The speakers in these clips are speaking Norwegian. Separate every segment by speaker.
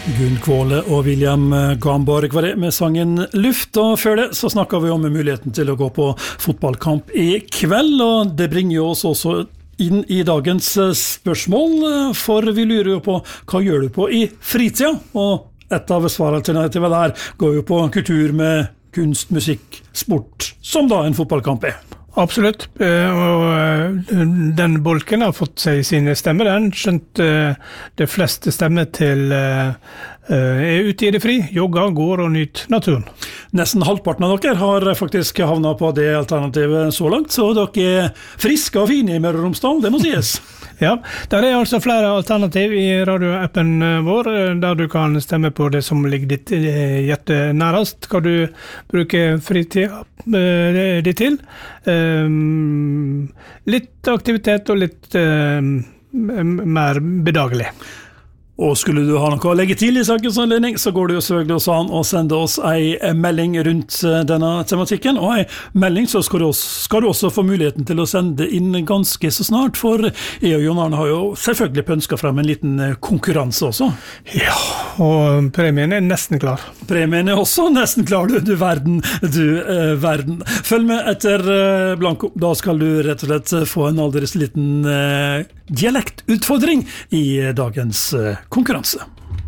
Speaker 1: Gunn Kvåle og William Gamborg var det med sangen Luft, og før det så snakket vi om muligheten til å gå på fotballkamp i kveld, og det bringer jo oss også inn i dagens spørsmål, for vi lurer jo på hva gjør du på i fritida, og et av svaralternativet der går jo på kultur med kunst, musikk, sport, som da en fotballkamp er.
Speaker 2: Absolutt, og den bolken har fått seg sine stemmer, den skjønt de fleste stemmer til er ute i det fri, jogger, går og nyt naturen.
Speaker 1: Nesten halvparten av dere har faktisk havnet på det alternativet så langt, så dere er friske og fine i Møre og Romsdal, det må sies.
Speaker 2: Ja, der er altså flere alternativ i radioappen vår, der du kan stemme på det som ligger ditt hjerte nærest, hva du bruker fritid ditt til. Litt aktivitet og litt mer bedagelig.
Speaker 1: Og skulle du ha noe å legge til i sakens anledning, så går det jo selvfølgelig også an å sende oss en melding rundt denne tematikken, og en melding så skal du også få muligheten til å sende inn ganske så snart, for jeg og Jon Arne har jo selvfølgelig pønsket frem en liten konkurranse også.
Speaker 2: Ja, og premien er nesten klar.
Speaker 1: Premien er også nesten klar, du verden. Følg med etter Blanco, da skal du rett og slett få en aldri liten dialektutfordring i dagens konkurranse.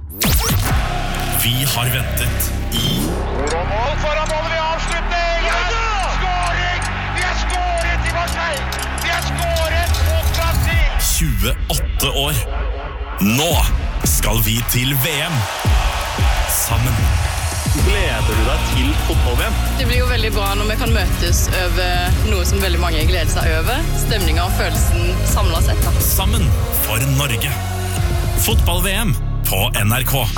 Speaker 3: Vi har ventet i
Speaker 4: mål foran målet ved avslutning! Skåring! Vi har skåret i Marseille! Vi har skåret mot Brasil!
Speaker 3: 28 år. Nå skal vi til VM. Sammen.
Speaker 5: Gleder du deg til fotball-VM?
Speaker 6: Det blir jo veldig bra når vi kan møtes over noe som veldig mange gleder seg over. Stemningen og følelsen samlet sett.
Speaker 3: Sammen for Norge. Fotball-VM på NRK.